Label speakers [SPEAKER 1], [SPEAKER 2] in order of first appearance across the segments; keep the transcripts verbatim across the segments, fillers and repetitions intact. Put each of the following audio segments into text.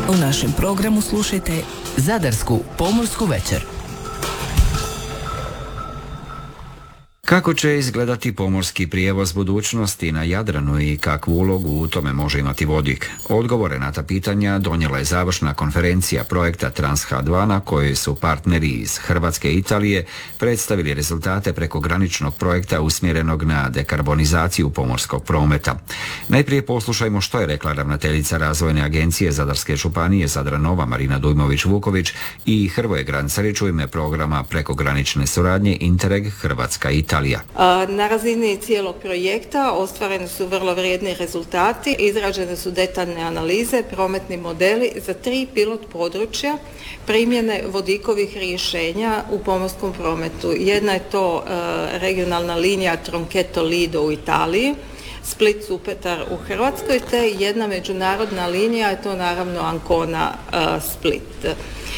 [SPEAKER 1] U našem programu slušajte Zadarsku pomorsku večer.
[SPEAKER 2] Kako će izgledati pomorski prijevoz budućnosti na Jadranu i kakvu ulogu u tome može imati vodik? Odgovore na ta pitanja donijela je završna konferencija projekta Trans H dva na kojoj su partneri iz Hrvatske i Italije predstavili rezultate prekograničnog projekta usmjerenog na dekarbonizaciju pomorskog prometa. Najprije poslušajmo što je rekla ravnateljica Razvojne agencije Zadarske županije Zadra Nova Marina Dujmović-Vuković i Hrvoje Grancarić u ime programa prekogranične suradnje Interreg Hrvatska i Italija.
[SPEAKER 3] Na razini cijelog projekta ostvareni su vrlo vrijedni rezultati, izrađene su detaljne analize, prometni modeli za tri pilot područja primjene vodikovih rješenja u pomorskom prometu. Jedna je to regionalna linija Troncheto-Lido u Italiji, Split-Supetar u Hrvatskoj, te jedna međunarodna linija, je to naravno Ancona-Split.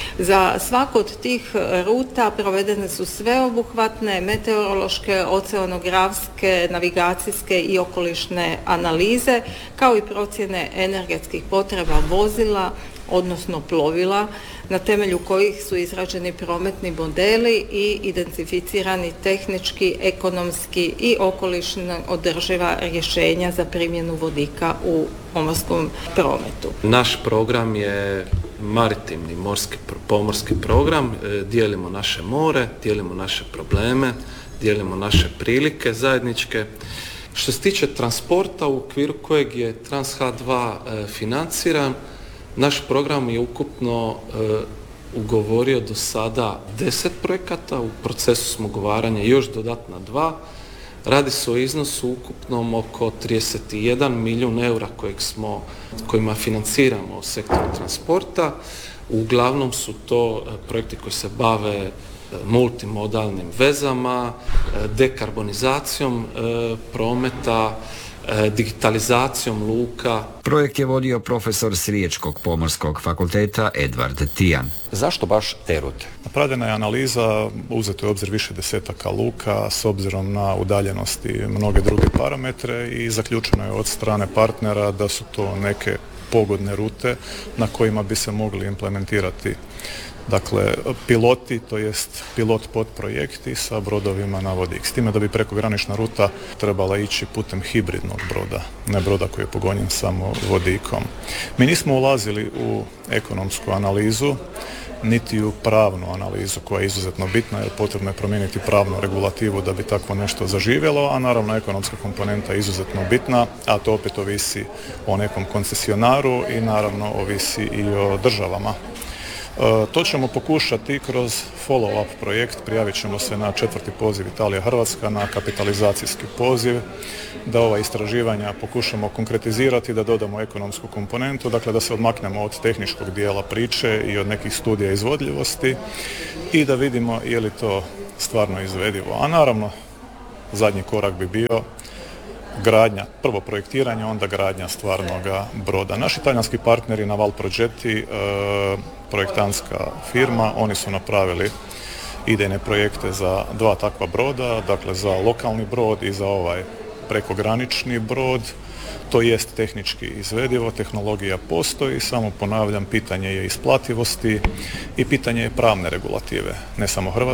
[SPEAKER 3] Za svaku od tih ruta provedene su sveobuhvatne meteorološke, oceanografske, navigacijske i okolišne analize, kao i procjene energetskih potreba vozila, odnosno plovila, na temelju kojih su izrađeni prometni modeli i identificirani tehnički, ekonomski i okolišno održiva rješenja za primjenu vodika u pomorskom prometu.
[SPEAKER 4] Naš program je maritimni morski, pomorski program, dijelimo naše more, dijelimo naše probleme, dijelimo naše prilike zajedničke. Što se tiče transporta u okviru kojeg je Trans H dva e, financiran, naš program je ukupno e, ugovorio do sada deset projekata, u procesu smo ugovaranja još dodatna dva. Radi se o iznosu ukupnom oko trideset jedan milijun eura kojeg smo, kojima financiramo u sektoru transporta. Uglavnom su to projekti koji se bave multimodalnim vezama, dekarbonizacijom prometa, digitalizacijom luka.
[SPEAKER 2] Projekt je vodio profesor s Riječkog pomorskog fakulteta Edvard Tijan.
[SPEAKER 5] Zašto baš te rute?
[SPEAKER 6] Napravljena je analiza, uzeto je u obzir više desetaka luka s obzirom na udaljenosti i mnoge druge parametre i zaključeno je od strane partnera da su to neke pogodne rute na kojima bi se mogli implementirati dakle piloti, to jest pilot podprojekti sa brodovima na vodik. S time da bi prekogranična ruta trebala ići putem hibridnog broda, ne broda koji je pogonjen samo vodikom. Mi nismo ulazili u ekonomsku analizu, niti u pravnu analizu koja je izuzetno bitna jer potrebno je promijeniti pravnu regulativu da bi takvo nešto zaživjelo, a naravno ekonomska komponenta je izuzetno bitna, a to opet ovisi o nekom koncesionaru i naravno ovisi i o državama. To ćemo pokušati kroz follow-up projekt, prijavit ćemo se na četvrti poziv Italija-Hrvatska, na kapitalizacijski poziv, da ova istraživanja pokušamo konkretizirati, da dodamo ekonomsku komponentu, dakle da se odmaknemo od tehničkog dijela priče i od nekih studija izvodljivosti i da vidimo je li to stvarno izvedivo. A naravno, zadnji korak bi bio gradnja, prvo projektiranje, onda gradnja stvarnoga broda. Naši talijanski partneri Naval Progetti, e, projektantska firma, oni su napravili idejne projekte za dva takva broda, dakle za lokalni brod i za ovaj prekogranični brod. To jest tehnički izvedivo, tehnologija postoji, samo ponavljam, pitanje je isplativosti i pitanje je pravne regulative, ne samo Hrvatske,